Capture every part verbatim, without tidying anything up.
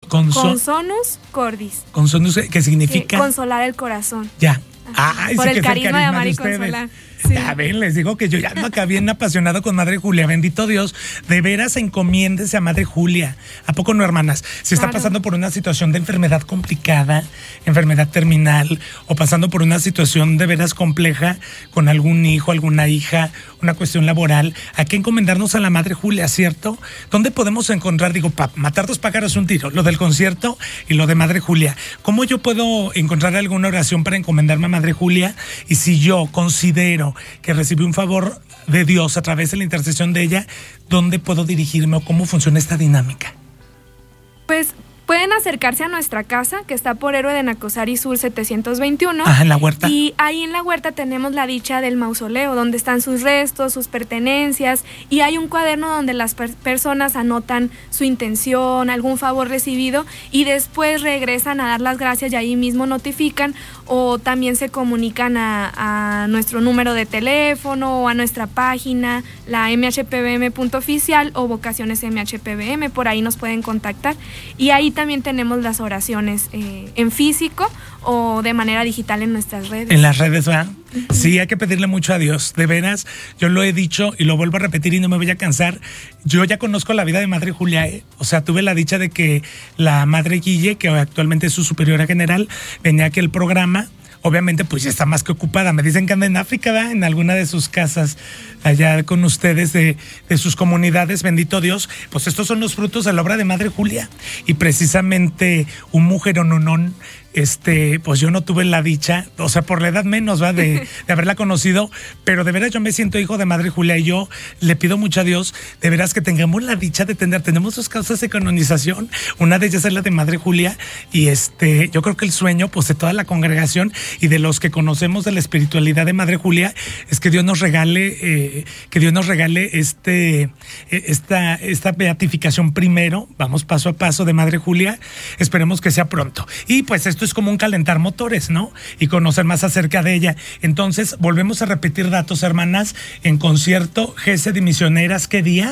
Conso- Consonus cordis. Consonus, ¿qué significa? Que consolar el corazón. Ya. Ay, Por sí el que es carisma de amar y ustedes. consolar. Sí. Ya ven, les digo que yo ya ando acá bien apasionado con Madre Julia. Bendito Dios. De veras, encomiéndese a Madre Julia. ¿A poco no, hermanas? Si está Claro. pasando por una situación de enfermedad complicada, enfermedad terminal, o pasando por una situación de veras compleja con algún hijo, alguna hija, una cuestión laboral, hay que encomendarnos a la Madre Julia, ¿cierto? ¿Dónde podemos encontrar, digo, para matar dos pájaros un tiro, lo del concierto y lo de Madre Julia? ¿Cómo yo puedo encontrar alguna oración para encomendarme a Madre Julia? Y si yo considero que recibí un favor de Dios a través de la intercesión de ella, ¿dónde puedo dirigirme o cómo funciona esta dinámica? Pues pueden acercarse a nuestra casa, que está por Héroe de Nacosari Sur setecientos veintiuno. Ajá, en la huerta. Y ahí en la huerta tenemos la dicha del mausoleo, donde están sus restos, sus pertenencias, y hay un cuaderno donde las per- personas anotan su intención, algún favor recibido, y después regresan a dar las gracias y ahí mismo notifican, o también se comunican a, a nuestro número de teléfono o a nuestra página, la m h p b m punto oficial o Vocaciones M H P B M, por ahí nos pueden contactar. Y ahí también tenemos las oraciones eh, en físico o de manera digital en nuestras redes. En las redes, ¿verdad? Uh-huh. Sí, hay que pedirle mucho a Dios. De veras, yo lo he dicho y lo vuelvo a repetir y no me voy a cansar. Yo ya conozco la vida de Madre Julia, ¿eh? O sea, tuve la dicha de que la Madre Guille, que actualmente es su superiora general, venía aquí al programa. Obviamente, pues ya está más que ocupada. Me dicen que anda en África, ¿verdad? En alguna de sus casas, allá con ustedes, de, de sus comunidades, bendito Dios. Pues estos son los frutos de la obra de Madre Julia. Y precisamente un mujerononón, este, pues yo no tuve la dicha, o sea, por la edad menos, ¿va? De, de haberla conocido, pero de veras yo me siento hijo de Madre Julia y yo le pido mucho a Dios, de veras que tengamos la dicha de tener, tenemos dos causas de canonización, una de ellas es la de Madre Julia, y este, yo creo que el sueño, pues, de toda la congregación y de los que conocemos de la espiritualidad de Madre Julia, es que Dios nos regale, eh, que Dios nos regale este, esta, esta beatificación primero, vamos paso a paso de Madre Julia, esperemos que sea pronto, y pues esto es como un calentar motores, ¿no? Y conocer más acerca de ella. Entonces, volvemos a repetir datos, hermanas, en concierto G S de Misioneras, ¿qué día?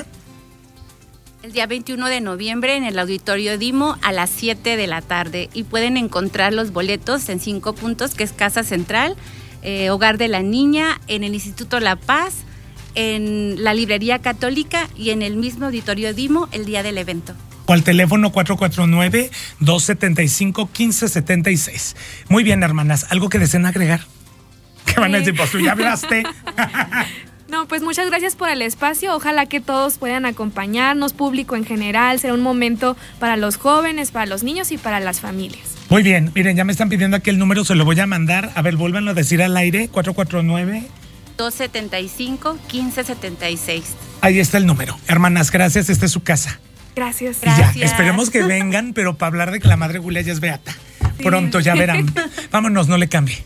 El día veintiuno de noviembre en el Auditorio Dimo a las siete de la tarde, y pueden encontrar los boletos en cinco puntos, que es Casa Central, eh, Hogar de la Niña, en el Instituto La Paz, en la Librería Católica y en el mismo Auditorio Dimo el día del evento. O al teléfono cuatro cuatro nueve, dos siete cinco, uno cinco siete seis. Muy bien, hermanas, ¿algo que deseen agregar? ¿Qué van a decir? Pues tú ya hablaste. No, pues muchas gracias por el espacio. Ojalá que todos puedan acompañarnos, público en general. Será un momento para los jóvenes, para los niños y para las familias. Muy bien, miren, ya me están pidiendo aquí el número, se lo voy a mandar. A ver, vuélvanlo a decir al aire, cuatro cuatro nueve, dos siete cinco, uno cinco siete seis. Ahí está el número. Hermanas, gracias, esta es su casa. Gracias. Y ya, Gracias. esperemos que vengan, pero para hablar de que la Madre Julia ya es beata. Sí. Pronto ya verán. Vámonos, no le cambie.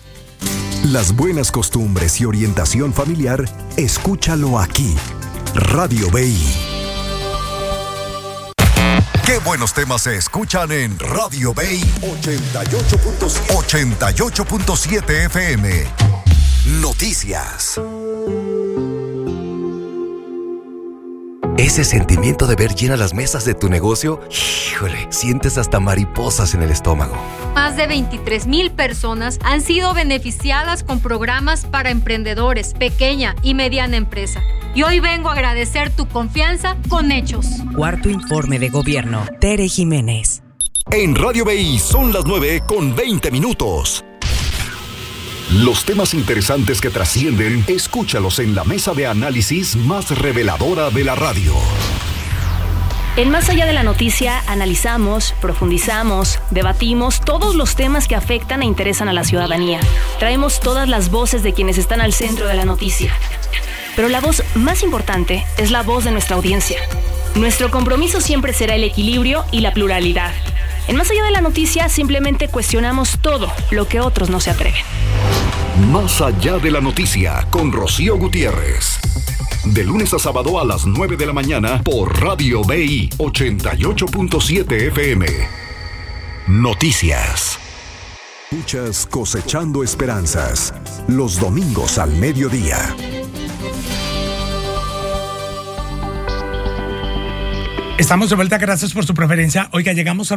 Las buenas costumbres y orientación familiar, escúchalo aquí. Radio B I. Qué buenos temas se escuchan en Radio B I ochenta y ocho punto siete F M. Noticias. Ese sentimiento de ver llenas las mesas de tu negocio, híjole, sientes hasta mariposas en el estómago. Más de veintitrés mil personas han sido beneficiadas con programas para emprendedores, pequeña y mediana empresa. Y hoy vengo a agradecer tu confianza con hechos. Cuarto informe de gobierno. Tere Jiménez. En Radio B I son las nueve con veinte minutos. Los temas interesantes que trascienden, escúchalos en la mesa de análisis más reveladora de la radio. En Más Allá de la Noticia analizamos, profundizamos, debatimos todos los temas que afectan e interesan a la ciudadanía. Traemos todas las voces de quienes están al centro de la noticia. Pero la voz más importante es la voz de nuestra audiencia. Nuestro compromiso siempre será el equilibrio y la pluralidad. En Más Allá de la Noticia simplemente cuestionamos todo lo que otros no se atreven. Más Allá de la Noticia con Rocío Gutiérrez. De lunes a sábado a las nueve de la mañana por Radio B I ochenta y ocho punto siete F M. Noticias. Escuchas Cosechando Esperanzas. Los domingos al mediodía. Estamos de vuelta, gracias por su preferencia. Oiga, llegamos a